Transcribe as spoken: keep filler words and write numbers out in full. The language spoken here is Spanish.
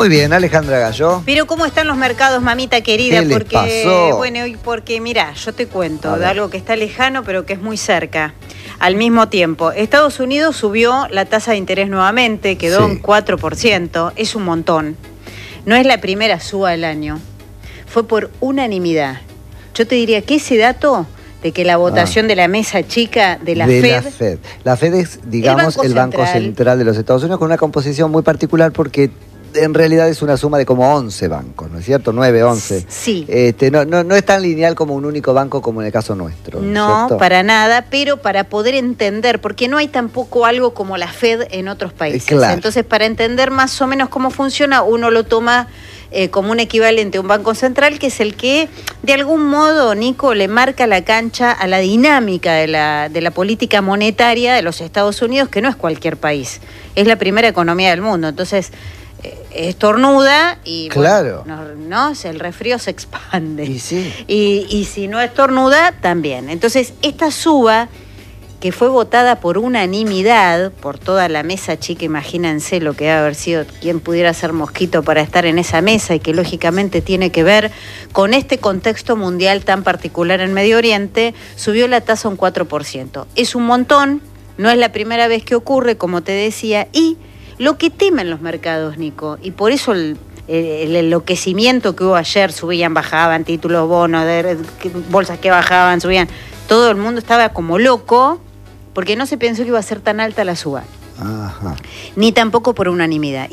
Muy bien, Alejandra Gallo. Pero ¿cómo están los mercados, mamita querida? ¿Qué les porque, pasó? bueno, porque mirá, yo te cuento A de ver. algo que está lejano, pero que es muy cerca. Al mismo tiempo, Estados Unidos subió la tasa de interés nuevamente, quedó Sí. en cuatro por ciento, es un montón. No es la primera suba del año, fue por unanimidad. Yo te diría que ese dato de que la votación Ah. de la mesa chica de la de Fed... la Fed. La Fed es, digamos, Banco el Banco Central. Central de los Estados Unidos con una composición muy particular porque en realidad es una suma de como once bancos, ¿no es cierto? nueve, once. Sí. Este, no, no, no es tan lineal como un único banco como en el caso nuestro. No, ¿cierto? para nada, pero para poder entender, porque no hay tampoco algo como la Fed en otros países. Eh, claro. Entonces, para entender más o menos cómo funciona, uno lo toma eh, como un equivalente a un banco central, que es el que, de algún modo, Nico, le marca la cancha a la dinámica de la, de la política monetaria de los Estados Unidos, que no es cualquier país, es la primera economía del mundo. Entonces, eh, estornuda y, Claro. bueno, no, no, el resfrío se expande. Y sí. Y, y si no estornuda, también. Entonces, esta suba, que fue votada por unanimidad, por toda la mesa chica, imagínense lo que debe haber sido quien pudiera ser mosquito para estar en esa mesa, y que lógicamente tiene que ver con este contexto mundial tan particular en Medio Oriente, subió la tasa un cuatro por ciento. Es un montón, no es la primera vez que ocurre, como te decía, y lo que temen los mercados, Nico, y por eso el... el enloquecimiento que hubo ayer, subían, bajaban, títulos, bonos, de, bolsas que bajaban, subían, todo el mundo estaba como loco, porque no se pensó que iba a ser tan alta la suba, Ajá. ni tampoco por unanimidad.